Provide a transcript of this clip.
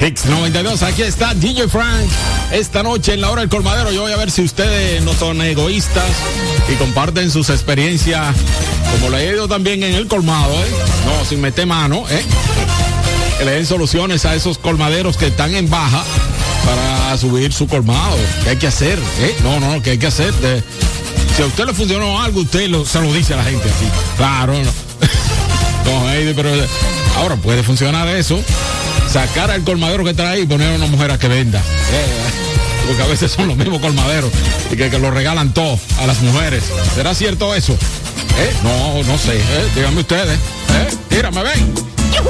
Hits 92, aquí está DJ Frank. Esta noche en la hora del colmadero, yo voy a ver si ustedes no son egoístas y comparten sus experiencias, como le he ido también en el colmado, no, sin meter mano, que le den soluciones a esos colmaderos que están en baja para subir su colmado. ¿Qué hay que hacer? No, ¿qué hay que hacer? Si a usted le funcionó algo, usted se lo dice a la gente así. Claro, no. No, pero ahora puede funcionar eso. Sacar al colmadero que trae y poner a una mujer a que venda. Porque a veces son los mismos colmaderos y que lo regalan todo a las mujeres. ¿Será cierto eso? No sé. Díganme ustedes. Tírame, ven.